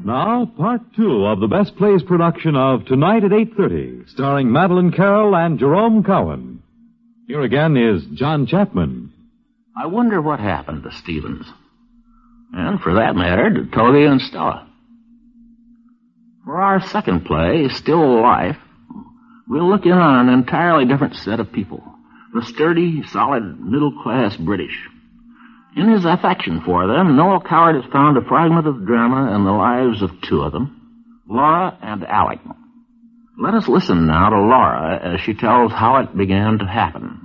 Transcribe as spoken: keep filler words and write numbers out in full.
Now, part two of the Best Plays production of Tonight at eight thirty, starring Madeline Carroll and Jerome Cowan. Here again is John Chapman. I wonder what happened to Stevens. And, for that matter, to Toby and Stella. For our second play, Still Life, we'll look in on an entirely different set of people. The sturdy, solid, middle-class British. In his affection for them, Noel Coward has found a fragment of drama in the lives of two of them, Laura and Alec. Let us listen now to Laura as she tells how it began to happen.